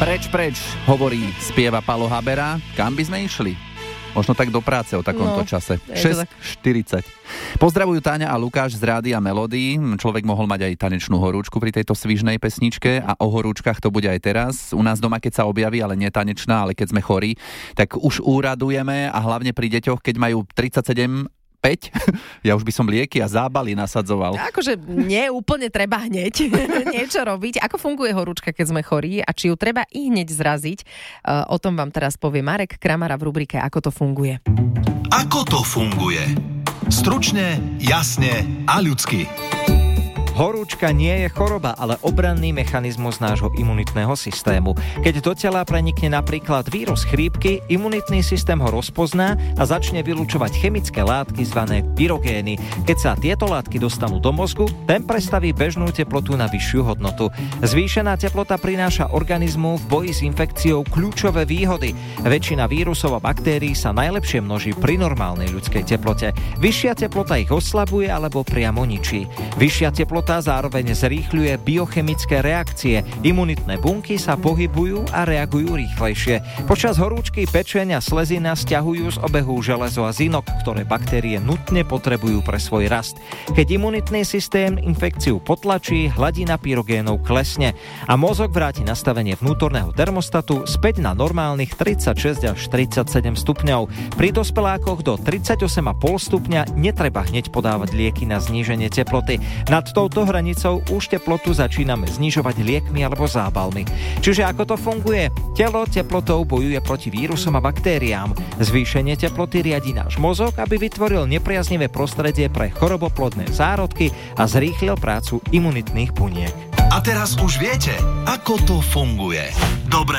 Preč, hovorí, spieva Palo Habera. Kam by sme išli? Možno tak do práce o takomto čase. 6:40. Pozdravujú Táňa a Lukáš z Rádia Melody. Človek mohol mať aj tanečnú horúčku pri tejto svižnej pesničke a o horúčkach to bude aj teraz. U nás doma, keď sa objaví, ale nie tanečná, ale keď sme chorí, tak už úradujeme a hlavne pri deťoch, keď majú 37, 5, ja už by som lieky a zábaly nasadzoval. Akože nie úplne treba hneď niečo robiť. Ako funguje horúčka, keď sme chorí a či ju treba i hneď zraziť? O tom vám teraz povie Marek Kramara v rubrike Ako to funguje. Ako to funguje? Stručne, jasne a ľudsky. Horúčka nie je choroba, ale obranný mechanizmus nášho imunitného systému. Keď do tela prenikne napríklad vírus chrípky, imunitný systém ho rozpozná a začne vylučovať chemické látky zvané pyrogény. Keď sa tieto látky dostanú do mozgu, ten prestaví bežnú teplotu na vyššiu hodnotu. Zvýšená teplota prináša organizmu v boji s infekciou kľúčové výhody. Väčšina vírusov a baktérií sa najlepšie množí pri normálnej ľudskej teplote. Vyššia teplota ich oslabuje alebo priamo ničí. Vyššia teplota zároveň zrýchľuje biochemické reakcie. Imunitné bunky sa pohybujú a reagujú rýchlejšie. Počas horúčky pečeň a slezina sťahujú z obehu železo a zinok, ktoré baktérie nutne potrebujú pre svoj rast. Keď imunitný systém infekciu potlačí, hladina pyrogénov klesne a mozog vráti nastavenie vnútorného termostatu späť na normálnych 36 až 37 stupňov. Pri dospelákoch do 38,5 stupňa netreba hneď podávať lieky na zníženie teploty. Nad touto hranicou už teplotu začíname znižovať liekmi alebo zábalmi. Čiže ako to funguje? Telo teplotou bojuje proti vírusom a baktériám. Zvýšenie teploty riadi náš mozog, aby vytvoril nepriaznivé prostredie pre choroboplodné zárodky a zrýchlil prácu imunitných buniek. A teraz už viete, ako to funguje. Dobré